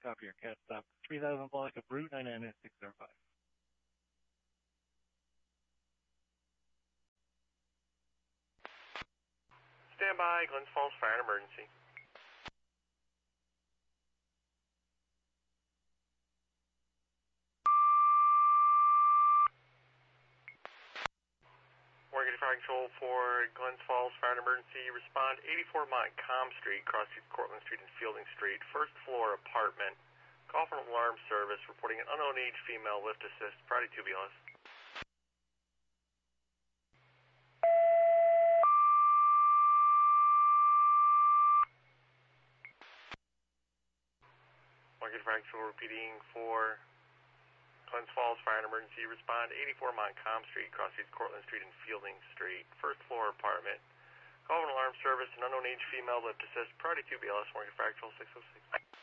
Copy your cat stop. 3000 block of Route 99605. Stand by, Glens Falls Fire and Emergency. Morgan Fire Control for Glens Falls Fire and Emergency. Respond 84 Montcalm Street, cross Cortlandt Street and Fielding Street, first floor apartment. Call from alarm service reporting an unknown age female lift assist, priority 2 BLS. Morgan Fire Control repeating for Glens Falls Fire and Emergency. Respond 84 Montcalm Street, cross Cortlandt Street and Fielding Street, first floor apartment. Call from alarm service, an unknown age female lift assist, priority 2 BLS, Morgan Fire Control 606.